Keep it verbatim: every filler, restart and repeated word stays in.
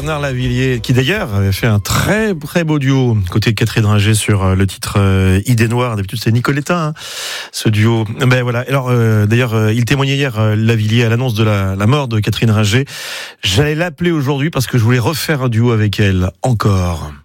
Bernard Lavilliers, qui d'ailleurs avait fait un très très beau duo côté Catherine Ringer sur le titre euh, Idée Noire. D'habitude c'est Nicoletta, hein, ce duo. Ben voilà. Alors euh, d'ailleurs euh, il témoignait hier euh, Lavilliers à l'annonce de la, la mort de Catherine Ringer. J'allais l'appeler aujourd'hui parce que je voulais refaire un duo avec elle encore.